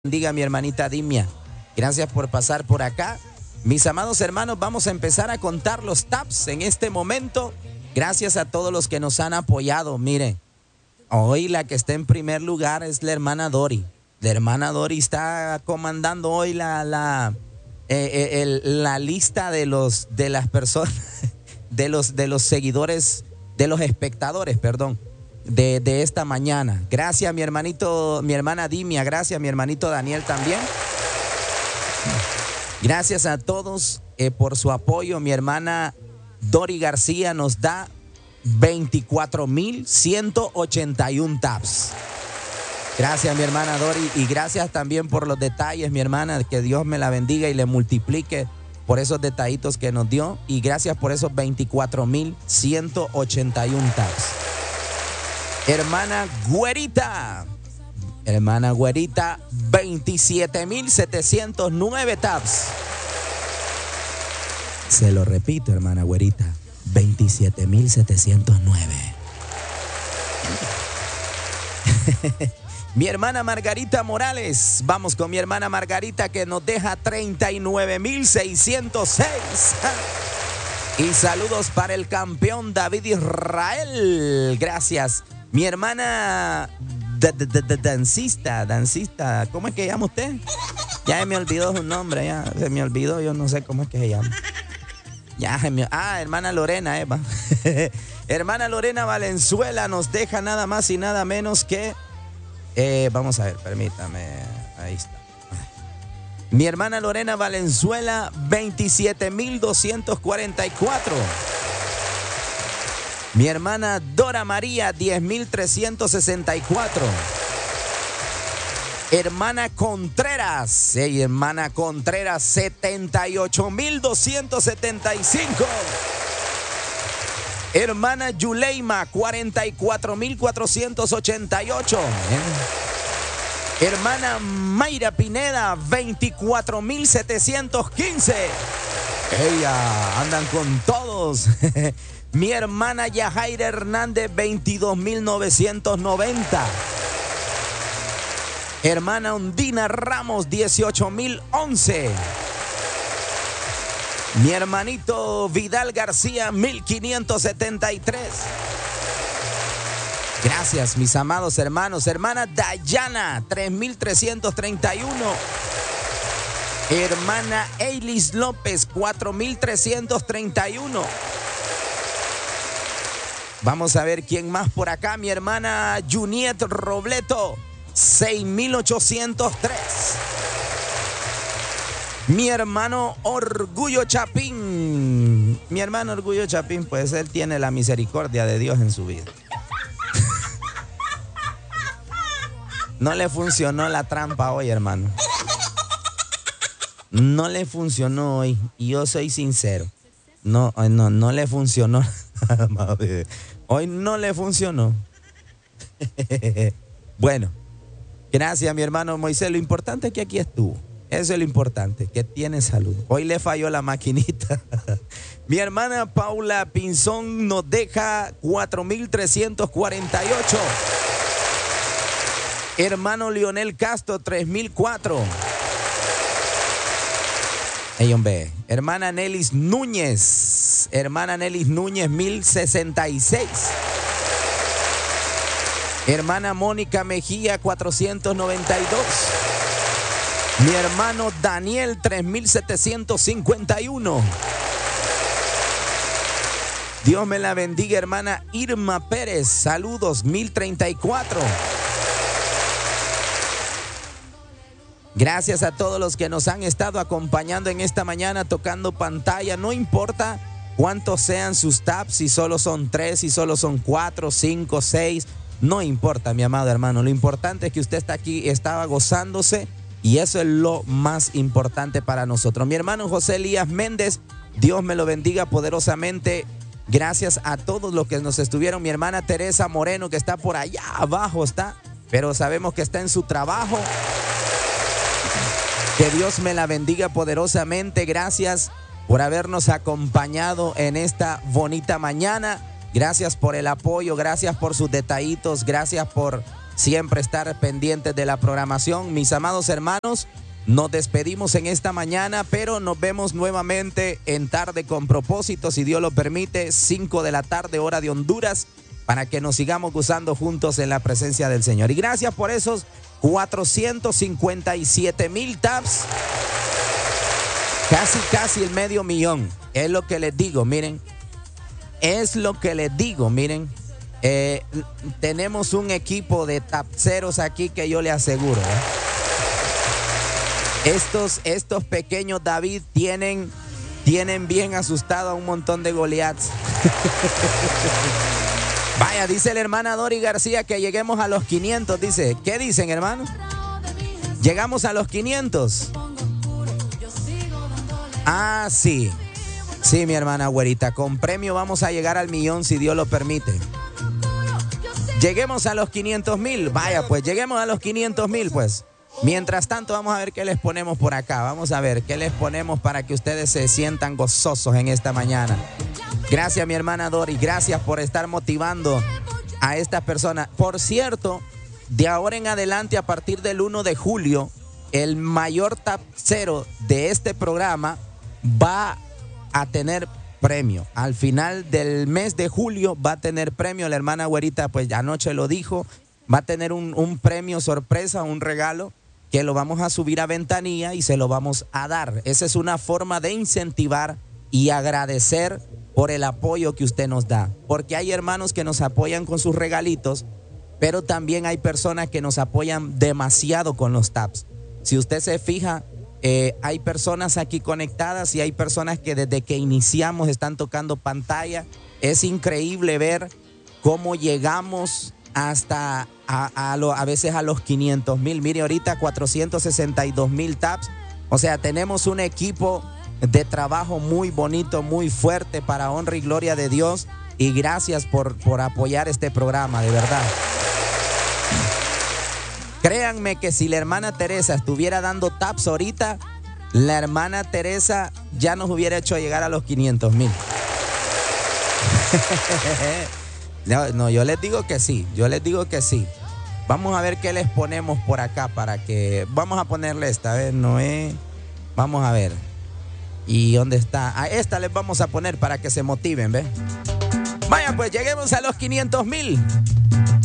Diga mi hermanita Dimia, gracias por pasar por acá. Mis amados hermanos, vamos a empezar a contar los taps en este momento. Gracias a todos los que nos han apoyado. Mire, hoy la que está en primer lugar es la hermana Dori. La hermana Dori está comandando hoy la lista de las personas, de los seguidores, de los espectadores, perdón. De esta mañana. Gracias mi hermanito, mi hermana Dimia, gracias mi hermanito Daniel también. Gracias a todos por su apoyo. Mi hermana Dori García nos da 24,181 taps. Gracias mi hermana Dori y gracias también por los detalles, mi hermana, que Dios me la bendiga y le multiplique por esos detallitos que nos dio y gracias por esos 24,181 taps. Hermana Güerita, 27,709 taps. Se lo repito, hermana Güerita, 27,709. Mi hermana Margarita Morales, vamos con mi hermana Margarita que nos deja 39,606. Y saludos para el campeón David Israel, gracias. Mi hermana dancista, ¿cómo es que llama usted? Ya se me olvidó su nombre, ya se me olvidó, yo no sé cómo es que se llama. Hermana Lorena, Eva. Hermana Lorena Valenzuela nos deja nada más y nada menos que... vamos a ver, permítame, ahí está. Mi hermana Lorena Valenzuela, 27,244. Mi hermana Dora María, 10,364. Hermana Contreras, hermana Contreras, 78,275. Hermana Yuleima, 44,488. Hermana Mayra Pineda, 24,715. Ella, andan con todos. Mi hermana Yajaira Hernández, 22,990. Hermana Undina Ramos, 18,011. Mi hermanito Vidal García, 1,573. Gracias, mis amados hermanos. Hermana Dayana, 3,331. Hermana Eilis López, 4,331. Vamos a ver quién más por acá. Mi hermana Juniet Robleto, 6,803. Mi hermano Orgullo Chapín. Mi hermano Orgullo Chapín, pues él tiene la misericordia de Dios en su vida. No le funcionó la trampa hoy, hermano. No le funcionó hoy. Y yo soy sincero. No le funcionó. Hoy no le funcionó. Bueno, gracias mi hermano Moisés. Lo importante es que aquí estuvo. Eso es lo importante, que tiene salud. Hoy le falló la maquinita. Mi hermana Paula Pinzón nos deja 4,348. Hermano Lionel Castro, 3,004. Hombre. Hermana Nelis Núñez. Hermana Nelis Núñez, 1,066. Hermana Mónica Mejía, 492. Mi hermano Daniel, 3,751. Dios me la bendiga, hermana Irma Pérez. Saludos, 1,034. Gracias a todos los que nos han estado acompañando en esta mañana tocando pantalla. No importa cuántos sean sus taps, si solo son 3, si solo son 4, 5, 6. No importa, mi amado hermano. Lo importante es que usted está aquí, estaba gozándose. Y eso es lo más importante para nosotros. Mi hermano José Elías Méndez, Dios me lo bendiga poderosamente. Gracias a todos los que nos estuvieron. Mi hermana Teresa Moreno, que está por allá abajo, pero sabemos que está en su trabajo. Que Dios me la bendiga poderosamente. Gracias por habernos acompañado en esta bonita mañana. Gracias por el apoyo, gracias por sus detallitos, gracias por siempre estar pendientes de la programación. Mis amados hermanos, nos despedimos en esta mañana, pero nos vemos nuevamente en Tarde con Propósito, si Dios lo permite, 5 de la tarde, hora de Honduras, para que nos sigamos gozando juntos en la presencia del Señor. Y gracias por esos 457,000 taps, casi el medio millón. Es lo que les digo, miren. Es lo que les digo, miren. Tenemos un equipo de tapseros aquí que yo le aseguro. Estos pequeños David tienen bien asustado a un montón de Goliaths. Vaya, dice la hermana Dori García que lleguemos a los 500. Dice, ¿qué dicen, hermano? Llegamos a los 500. Ah, sí. Sí, mi hermana güerita. Con premio vamos a llegar al millón si Dios lo permite. Lleguemos a los 500,000. Vaya, pues lleguemos a los 500,000, pues. Mientras tanto, vamos a ver qué les ponemos por acá. Vamos a ver qué les ponemos para que ustedes se sientan gozosos en esta mañana. Gracias, mi hermana Dori. Gracias por estar motivando a estas personas. Por cierto, de ahora en adelante, a partir del 1 de julio, el mayor tapsero de este programa va a tener premio. Al final del mes de julio va a tener premio. La hermana güerita, pues anoche lo dijo. Va a tener un premio sorpresa, un regalo, que lo vamos a subir a ventanilla y se lo vamos a dar. Esa es una forma de incentivar y agradecer por el apoyo que usted nos da. Porque hay hermanos que nos apoyan con sus regalitos, pero también hay personas que nos apoyan demasiado con los taps. Si usted se fija, hay personas aquí conectadas y hay personas que desde que iniciamos están tocando pantalla. Es increíble ver cómo llegamos hasta a veces a los 500,000. Mire, ahorita 462,000 taps. O sea, tenemos un equipo de trabajo muy bonito, muy fuerte, para honra y gloria de Dios. Y gracias por apoyar este programa, de verdad. Créanme que si la hermana Teresa estuviera dando taps ahorita, la hermana Teresa ya nos hubiera hecho llegar a los 500,000. No, yo les digo que sí, Vamos a ver qué les ponemos por acá para que... Vamos a ponerle esta, a ver, Noé. Vamos a ver. ¿Y dónde está? A esta les vamos a poner para que se motiven, ¿ves? Vaya, pues lleguemos a los 500,000.